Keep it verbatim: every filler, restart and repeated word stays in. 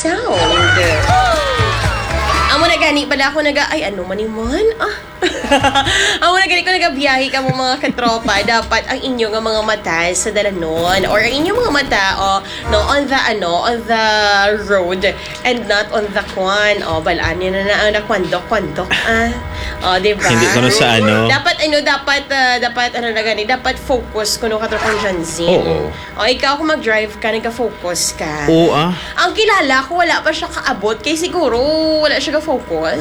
sound. Amo na gani pala ako naga ay ano man man ah. Amo na gani ko nagabiyahe ka mo mga katropa, dapat ang inyong nga mga mata sa dalanon or ang inyong mga mata oh, no on the ano on the road and not on the kwan. Oh, balaan niyo na na ang nakwandok-kwandok ah. Oh, di ba? Hindi ko no sa ano. Dapat ano dapat uh, dapat ano na gani, dapat focus kuno katropang Janzin. Oo. O ikaw kung mag-drive ka, nagka-focus ka. Oo ah. Ang kilala ko, wala pa siya kaabot. Kaya siguro, wala siya ka-focus.